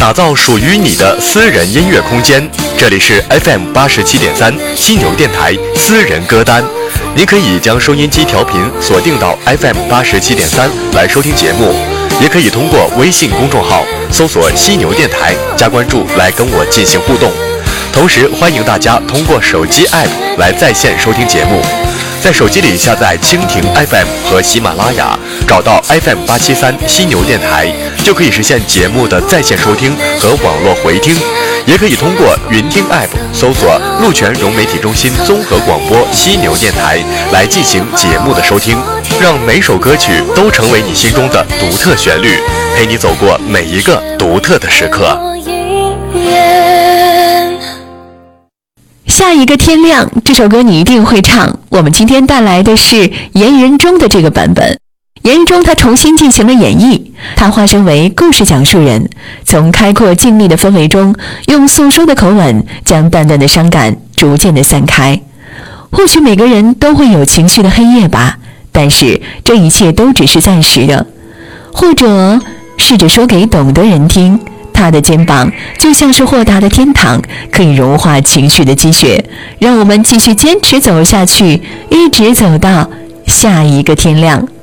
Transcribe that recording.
打造属于你的私人音乐空间。这里是 FM87.3犀牛电台私人歌单，您可以将收音机调频锁定到 FM87.3来收听节目，也可以通过微信公众号搜索犀牛电台加关注来跟我进行互动。同时欢迎大家通过手机 App 来在线收听节目，在手机里下载蜻蜓 FM 和喜马拉雅，找到 FM873犀牛电台，就可以实现节目的在线收听和网络回听。也可以通过云听 App 搜索鹿泉融媒体中心综合广播犀牛电台来进行节目的收听，让每首歌曲都成为你心中的独特旋律，陪你走过每一个独特的时刻。 下一个天亮，这首歌你一定会唱。我们今天带来的是严仁中的这个版本。严仁中他重新进行了演绎，他化身为故事讲述人，从开阔静谧的氛围中，用诉说的口吻将淡淡的伤感逐渐的散开。或许每个人都会有情绪的黑夜吧，但是这一切都只是暂时的。或者试着说给懂的人听，他的肩膀就像是豁达的天堂，可以融化情绪的积雪，让我们继续坚持走下去，一直走到下一个天亮。